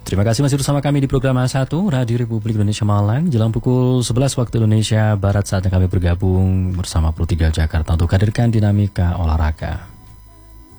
Terima kasih masih bersama kami di program A1 Radio Republik Indonesia Malang. Jelang pukul 11 waktu Indonesia Barat saatnya kami bergabung bersama Pro 3 Jakarta untuk hadirkan dinamika olahraga.